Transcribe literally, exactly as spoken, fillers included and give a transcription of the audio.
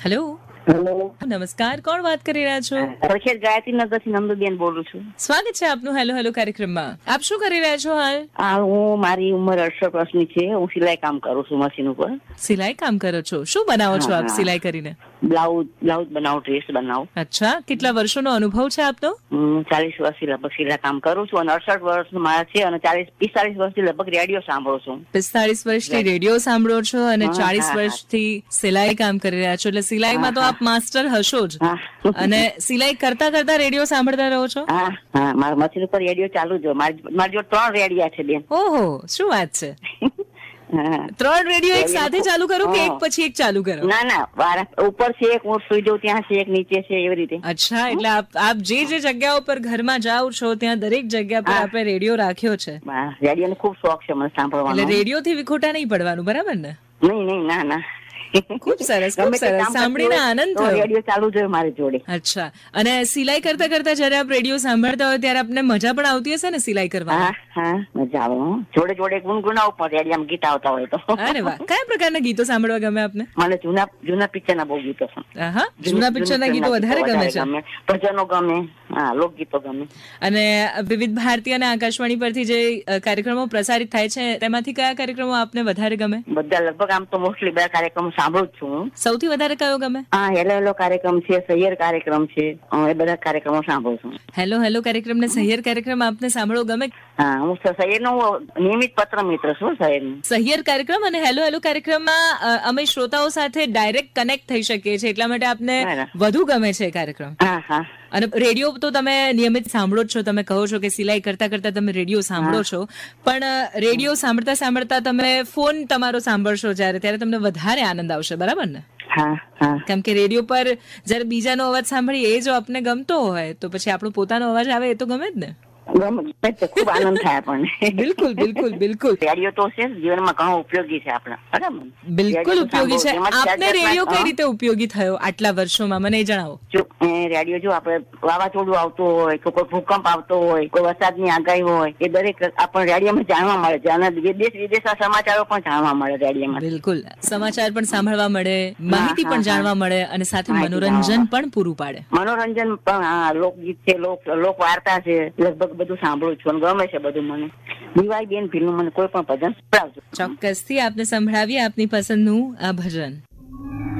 Hello, hello, નમસ્કાર. કોણ વાત કરી રહ્યા છો? રખેર ગાયત્રીનગરથી નંદુબેન બોલું છું. સ્વાગત છે આપનું હેલો હેલો કાર્યક્રમમાં. આપ શું કરી રહ્યા છો હાલ? આ હું મારી ઉંમર અડસઠ વર્ષની છે. હું સિલાઈ કામ કરું છું મશીન ઉપર. સિલાઈ કામ કરો છો? શું બનાવો છો હા, આપ હા. સિલાઈ કરીને? બ્લાઉઝ બ્લાઉઝ બનાવું, ડ્રેસ બનાવું. અચ્છા, કેટલા વર્ષોનો અનુભવ છે આપનો? હું ચાલીસ વર્ષથી લગભગ સિલાઈ કામ કરું છું અને અડસઠ વર્ષ મારા છે અને ચાલીસ પિસ્તાલીસ વર્ષથી લગભગ રેડિયો સાંભળું છું. પિસ્તાળીસ વર્ષથી રેડિયો સાંભળો છો અને હા, ચાલીસ હા, હા. વર્ષથી સિલાઈ કામ કરી રહ્યા છો, એટલે સિલાઈમાં તો હા, આપ માસ્ટર હશો જ. હા અને સિલાઈ કરતા કરતા રેડિયો સાંભળતા રહો છો? હા હા મારા મશીન ઉપર રેડિયો ચાલુ જ હોય. મારી મારી જોડે ત્રણ રેડિયા છે બેન. ઓહો, શું વાત છે! હા. ત્રણ રેડિયો એક રેડિયો સાથે ખૂબ- ચાલુ કરો કે હા. એક પછી એક ચાલુ કરો? ના ના વારા ઉપર છે એક, હું સુઈ જાઉં ત્યાં છે એક, નીચે છે, એવી રીતે. અચ્છા, એટલે આપ આપ જે જે જગ્યાઓ પર ઘરમાં જાઓ છો ત્યાં દરેક જગ્યા પર હા. આપણે રેડિયો રાખ્યો છે. રેડિયો નો ખુબ શોખ છે મને સાંભળવાનો. એટલે રેડિયો થી વિખોટા નહીં પડવાનું, બરાબર ને? નહીં નહીં ના ના ખૂબ સરસ, ખૂબ ગમે તે સરસ. કામ કરતી સાંભળીને હોય આનંદ તો થયો. રેડિયો ચાલુ જ હોય મારી જોડે. અચ્છા, અને સિલાઈ કરતા કરતા જયારે આપ રેડિયો સાંભળતા હોય ત્યારે આપને મજા પણ આવતી હશે ને સિલાઈ હા કરવામાં? હા મજા આવે હો. જોડે જોડે ગુનગુનાવું પણ રેડિયામાં ગીત આવતા હોય તો. અરે વાહ, કયા પ્રકારના ગીતો સાંભળવા ગમે આપને? મને જૂના જૂના પિક્ચર ના બહુ ગીતો છે. હા, જૂના પિક્ચરના ગીતો વધારે ગમે છે. ભજનો ગમે, હા લોકગીતો ગમે. અને વિવિધ ભારતી અને આકાશવાણી પરથી જે અ, કાર્યક્રમો પ્રસારિત થાય છે તેમાંથી કયા કાર્યક્રમો આપને વધારે ગમે? બધા લગભગ આમ તો મોસ્ટલી બધા કાર્યક્રમો સાંભળું જ છું હું. સૌથી વધારે કયો ગમે? હા હેલો હેલો કાર્યક્રમ છે, સૈયર કાર્યક્રમ છે, અ, એ બધા કાર્યક્રમો સાંભળું છું. હેલો હેલો કાર્યક્રમ ને સહિયર કાર્યક્રમ આપને સાંભળવો ગમે? હા હું સૈયર નો નિયમિત પત્ર મિત્ર છું સૈયર નું. સહિયર કાર્યક્રમ અને હેલો હેલો કાર્યક્રમમાં અ, અમે શ્રોતાઓ સાથે ડાયરેક્ટ કનેક્ટ થઈ શકીએ છીએ, એટલા માટે આપને બરાબર. વધુ ગમે છે એ કાર્યક્રમ. હા હા અને રેડિયો તો તમે નિયમિત સાંભળો જ છો. તમે કહો છો કે સિલાઈ કરતા કરતા તમે રેડિયો સાંભળો છો, પણ અ, રેડિયો સાંભળતા સાંભળતા તમે ફોન તમારો સાંભળશો જ્યારે, ત્યારે તમને વધારે આનંદ આવશે, બરાબર ને? હા હા કેમ કે રેડિયો પર જયારે બીજાનો અવાજ સાંભળીએ એ જો આપને ગમતો હોય તો પછી આપણો પોતાનો અવાજ આવે એ તો ગમે જ ને. ગમે છે, ખૂબ આનંદ થાય આપણને. બિલકુલ બિલકુલ બિલકુલ રેડિયો તો છે જ, જીવનમાં ઘણો ઉપયોગી છે આપણા, બરાબર ને? બિલકુલ રેડિયો તો ઉપયોગી છે. સાંભળવું. એમાં આપને જાત રેડિયો જાતના- કઈ રીતે ઉપયોગી થયો આટલા વર્ષોમાં, મને એ જણાવો. જો એ રેડિયો જો આપણે વાવાઝોડું આવતું હોય કે કોઈ ભૂકંપ આવતો હોય, કોઈ વરસાદની આગાહી હોય, એ દરેક આપણને રેડિયોમાં જાણવા મળે છે અને દેશ વિદેશના સમાચારો પણ જાણવા મળે રેડિયોમાં. બિલકુલ, સમાચાર પણ સાંભળવા મળે, માહિતી હા, પણ હા. જાણવા મળે અને સાથે માહિતી મનોરંજન જાણવા. પણ પૂરું પાડે. મનોરંજન પણ, હા લોકગીત છે, લોક લોક વાર્તા છે, લગભગ બધું સાંભળું છું અને ગમે છે બધું મને. દિવાળી બેન ફિલ્મ મને કોઈ પણ ભજન સંભળાવજો. ચોક્કસથી આપને સંભળાવીએ આપની પસંદનું આ ભજન.